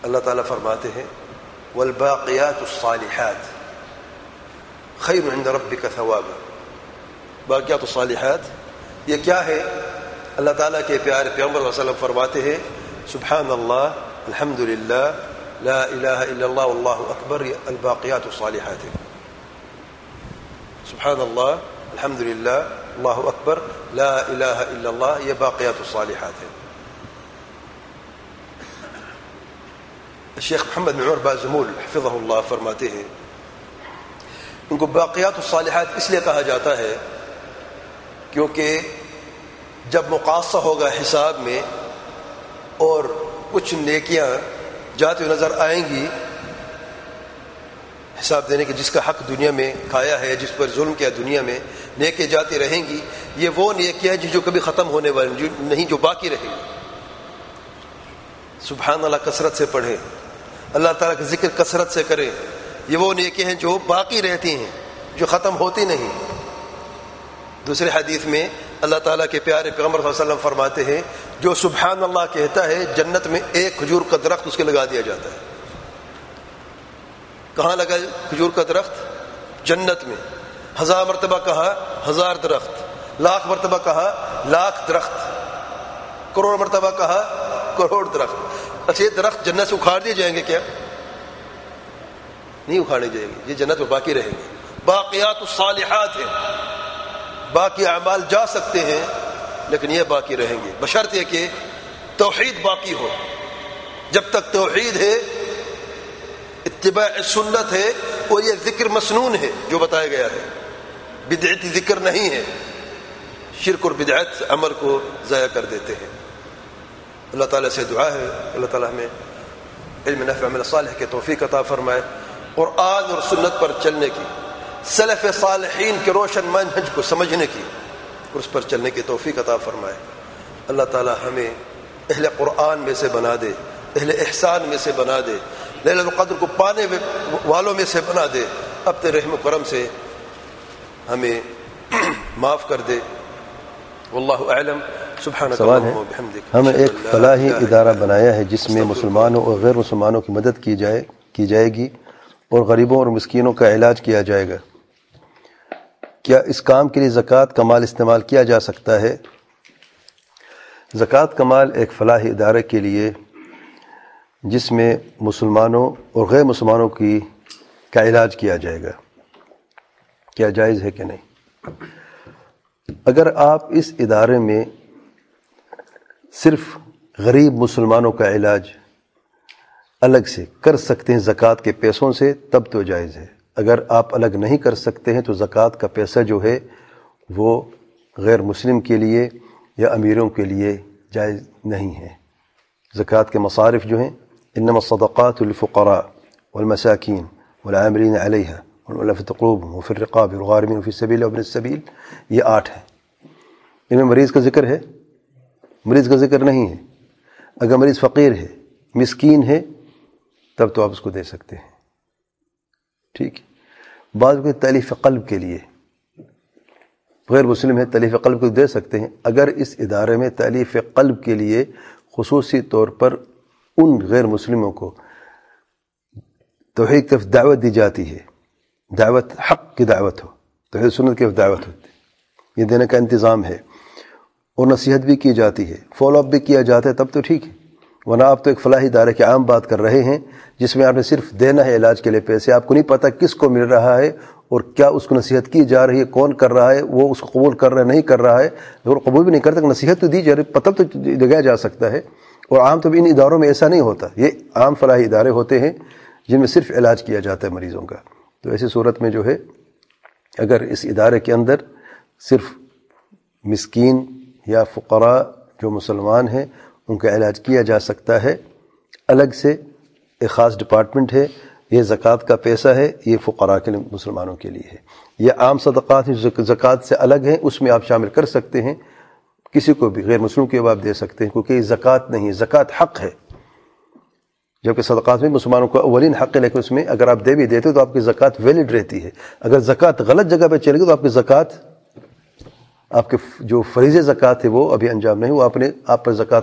اللہ تعالیٰ فرماتے ہیں والباقیات الصالحات خیر عند ربک ثوابا. باقیات الصالحات یہ کیا ہے؟ اللہ تعالیٰ کے پیارے پیغمبر صلی اللہ علیہ وسلم فرماتے ہیں سبحان اللہ الحمد للہ لا الہ الا اللہ واللہ اکبر، یہ الباقیات الصالحات ہے. سبحان اللہ الحمد للہ اللہ اکبر لا الہ الا اللہ، یہ باقیات الصالحات ہے. شیخ محمد بن عمر بازمول حفظہ اللہ فرماتے ہیں ان کو باقیات الصالحات اس لیے کہا جاتا ہے کیونکہ جب مقاصہ ہوگا حساب میں اور کچھ نیکیاں جاتی ہوئی نظر آئیں گی حساب دینے کے، جس کا حق دنیا میں کھایا ہے، جس پر ظلم کیا دنیا میں، نیکیاں جاتی رہیں گی. یہ وہ نیکیاں جو کبھی ختم ہونے والی نہیں، جو باقی رہیں گی. سبحان اللہ کثرت سے پڑھیں، اللہ تعالیٰ کا ذکر کثرت سے کریں، یہ وہ نیکیاں ہیں جو باقی رہتی ہیں، جو ختم ہوتی نہیں. دوسرے حدیث میں اللہ تعالیٰ کے پیارے پیغمبر صلی اللہ علیہ وسلم فرماتے ہیں جو سبحان اللہ کہتا ہے جنت میں ایک کھجور کا درخت اس کے لگا دیا جاتا ہے. کہاں لگا کھجور کا درخت؟ جنت میں. 1000 مرتبہ کہا 1000 درخت، لاکھ مرتبہ کہا لاکھ درخت، کروڑ مرتبہ کہا کروڑ درخت. اچھا یہ درخت جنت سے اکھاڑ دیے جائیں گے کیا؟ نہیں اکھاڑے جائیں گے، یہ جنت میں باقی رہیں گے. باقیات الصالحات ہیں، باقی اعمال جا سکتے ہیں لیکن یہ باقی رہیں گے بشرط یہ کہ توحید باقی ہو. جب تک توحید ہے، اتباع سنت ہے اور یہ ذکر مسنون ہے جو بتایا گیا ہے، بدعتی ذکر نہیں ہے. شرک اور بدعت عمل کو ضائع کر دیتے ہیں. اللہ تعالیٰ سے دعا ہے اللہ تعالیٰ ہمیں علم نافع عمل صالح کے توفیق عطا فرمائے، قرآن اور سنت پر چلنے کی، سلف صالحین کے روشن منہج کو سمجھنے کی اور اس پر چلنے کی توفیق عطا فرمائے. اللہ تعالیٰ ہمیں اہل قرآن میں سے بنا دے، اہل احسان میں سے بنا دے، لیلۃ القدر کو پانے والوں میں سے بنا دے. اپنے رحم و کرم سے ہمیں معاف کر دے. واللہ اعلم. سبحانک اللہم وبحمدک. ہمیں ایک فلاحی ادارہ بنایا ہے جس میں مسلمانوں اور غیر مسلمانوں کی مدد کی جائے گی اور غریبوں اور مسکینوں کا علاج کیا جائے گا. کیا اس کام کے لیے زکوٰۃ کا مال استعمال کیا جا سکتا ہے؟ زکوٰۃ کا مال ایک فلاحی ادارے کے لیے جس میں مسلمانوں اور غیر مسلمانوں کا علاج کیا جائے گا. کیا جائز ہے کہ نہیں؟ اگر آپ اس ادارے میں صرف غریب مسلمانوں کا علاج الگ سے کر سکتے ہیں زکوٰۃ کے پیسوں سے تب تو جائز ہے. اگر آپ الگ نہیں کر سکتے ہیں تو زکوٰۃ کا پیسہ جو ہے وہ غیر مسلم کے لیے یا امیروں کے لیے جائز نہیں ہے. زکوٰۃ کے مصارف جو ہیں انما الصدقات للفقراء والمساکین والعاملین علیہا والمؤلفۃ قلوبہم وفی الرقاب والغارمین وفی السبیل وابن السبیل، یہ 8 ہیں. ان میں مریض کا ذکر ہے؟ مریض کا ذکر نہیں ہے. اگر مریض فقیر ہے، مسکین ہے، تب تو آپ اس کو دے سکتے ہیں. ٹھیک ہے. بعض کو تألیف قلب کے لیے، غیر مسلم ہے، تألیف قلب کو دے سکتے ہیں. اگر اس ادارے میں تألیف قلب کے لیے خصوصی طور پر ان غیر مسلموں کو توحید کی دعوت دی جاتی ہے، دعوت حق کی دعوت ہو، توحید سنت کی دعوت ہوتی ہے، یہ دینے کا انتظام ہے اور نصیحت بھی کی جاتی ہے، فالو اپ بھی کیا جاتا ہے، تب تو ٹھیک ہے. ورنہ آپ تو ایک فلاحی ادارے کی عام بات کر رہے ہیں جس میں آپ نے صرف دینا ہے علاج کے لیے پیسے. آپ کو نہیں پتہ کس کو مل رہا ہے اور کیا اس کو نصیحت کی جا رہی ہے، کون کر رہا ہے، وہ اس کو قبول کر رہا ہے نہیں کر رہا ہے. اگر قبول بھی نہیں کرتا نصیحت تو دی جا رہی، پتہ تو لگایا جا سکتا ہے. اور عام طور ان اداروں میں ایسا نہیں ہوتا. یہ عام فلاحی ادارے ہوتے ہیں جن میں صرف علاج کیا جاتا ہے مریضوں کا. تو ایسی صورت میں جو ہے اگر اس ادارے کے اندر صرف مسکین یا فقراء جو مسلمان ہیں ان کا علاج کیا جا سکتا ہے. الگ سے ایک خاص ڈپارٹمنٹ ہے، یہ زکوٰۃ کا پیسہ ہے، یہ فقراء کے لیے، مسلمانوں کے لیے ہے. یہ عام صدقات زکوٰۃ سے الگ ہیں، اس میں آپ شامل کر سکتے ہیں. کسی کو بھی غیر مسلم کو آپ دے سکتے ہیں کیونکہ یہ زکوٰۃ نہیں، زکوٰۃ حق ہے. جبکہ صدقات میں مسلمانوں کو اولین حق ہے، لیکن اس میں اگر آپ دے بھی دیتے تو آپ کی زکوٰۃ ویلڈ رہتی ہے. اگر زکوٰۃ غلط جگہ پہ چلے گی تو آپ کی زکوٰۃ، آپ کے جو فریض زکوٰۃ ہے وہ ابھی انجام نہیں ہوا، آپ پر زکوٰۃ